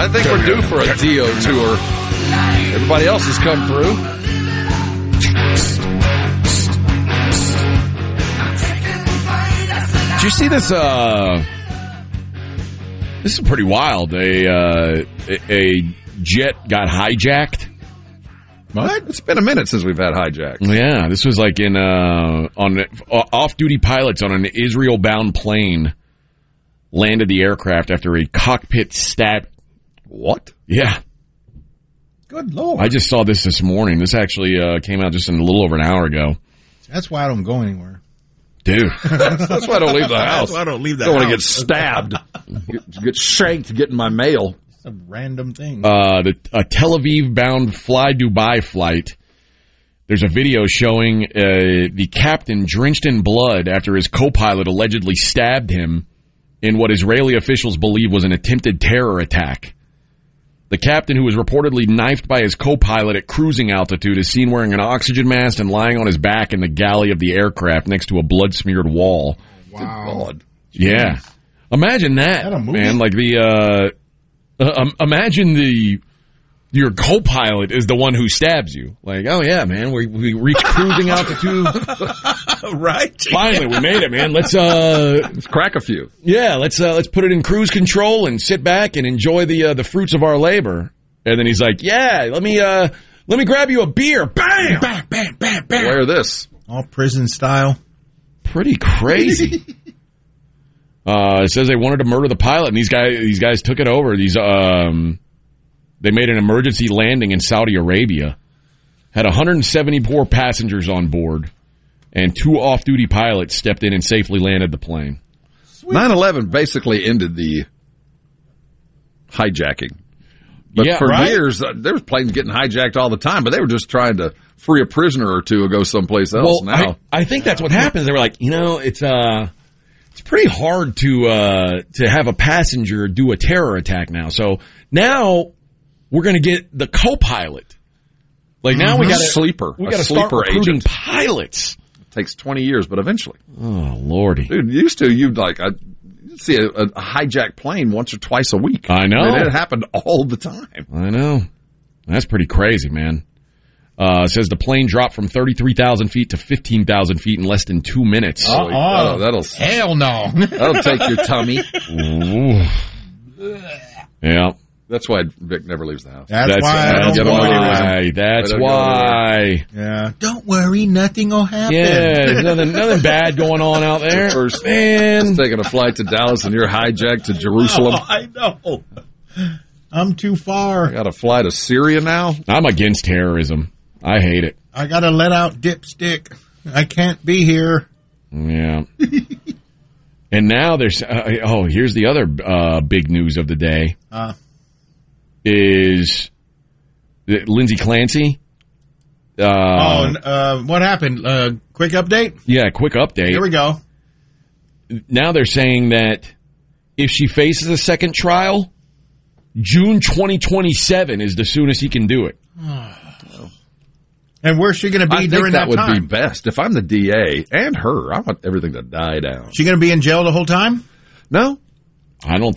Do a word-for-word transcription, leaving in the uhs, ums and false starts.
I think we're due for a D O tour. Everybody else has come through. Did you see this? Uh, this is pretty wild. A, uh, a, a jet got hijacked. What? It's been a minute since we've had hijacks. Yeah, this was like in uh, on uh, off-duty pilots on an Israel-bound plane landed the aircraft after a cockpit stab. What? Yeah. Good Lord. I just saw this this morning. This actually uh, came out just in a little over an hour ago. That's why I don't go anywhere. Dude. That's why I don't leave the house. That's why I don't leave the don't house. want to get stabbed. get, get shanked getting my mail. A random thing. Uh, the, a Tel Aviv-bound Fly Dubai flight. There's a video showing uh, the captain drenched in blood after his co-pilot allegedly stabbed him in what Israeli officials believe was an attempted terror attack. The captain, who was reportedly knifed by his co-pilot at cruising altitude, is seen wearing an oxygen mask and lying on his back in the galley of the aircraft next to a blood-smeared wall. Wow. Yeah. Imagine that, that a movie? man. Like the... Uh, Uh, um, imagine the your co-pilot is the one who stabs you. Like, oh yeah, man, we we reached cruising altitude. Right? Finally, we made it, man. Let's uh, let's crack a few. Yeah, let's uh, let's put it in cruise control and sit back and enjoy the uh, the fruits of our labor. And then he's like, yeah, let me uh, let me grab you a beer. Bam, bam, bam, bam, bam. Wear this. All prison style. Pretty crazy. Uh, it says they wanted to murder the pilot, and these guys these guys took it over. These um, they made an emergency landing in Saudi Arabia. Had one hundred seventy-four passengers on board, and two off-duty pilots stepped in and safely landed the plane. nine eleven basically ended the hijacking. But yeah, for right? years, uh, there was planes getting hijacked all the time, but they were just trying to free a prisoner or two and go someplace else. Well, now, I, I think that's what happens. They were like, you know, it's uh. It's pretty hard to uh, to have a passenger do a terror attack now. So now we're going to get the co-pilot. Like now mm-hmm. we got a sleeper. We got to start recruiting agent. pilots. It takes twenty years, but eventually. Oh lordy, dude! Used to you'd like I you'd see a, a hijacked plane once or twice a week. I know. And it happened all the time. I know. That's pretty crazy, man. Uh, it says the plane dropped from thirty-three thousand feet to fifteen thousand feet in less than two minutes. Uh-uh. That'll, that'll, Hell no. That'll take your tummy. Ooh. Yeah. That's why Vic never leaves the house. That's, that's why. That's I don't why. That's why. Yeah. Don't worry. Nothing will happen. Yeah. There's nothing, nothing bad going on out there. First, man. taking a flight to Dallas and you're hijacked to Jerusalem. Oh, I know. I'm too far. I got to fly to Syria now. I'm against terrorism. I hate it. I got to let out Dipstick. I can't be here. Yeah. And now there's, uh, oh, here's the other uh, big news of the day. Uh, is Lindsay Clancy. Uh, oh, uh, what happened? Uh, quick update? Yeah, quick update. Here we go. Now they're saying that if she faces a second trial, June twenty twenty-seven is the soonest he can do it. And where's she going to be I during think that, that would time? be best. If I'm the D A and her, I want everything to die down. She going to be in jail the whole time? No. I don't